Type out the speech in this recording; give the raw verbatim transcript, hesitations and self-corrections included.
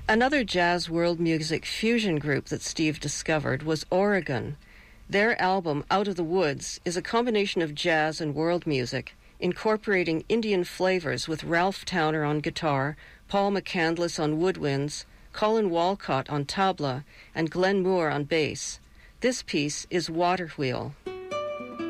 Another jazz world music fusion group that Steve discovered was Oregon. Their album, Out of the Woods, is a combination of jazz and world music, incorporating Indian flavors with Ralph Towner on guitar, Paul McCandless on woodwinds, Colin Walcott on tabla, and Glenn Moore on bass. This piece is Water Wheel.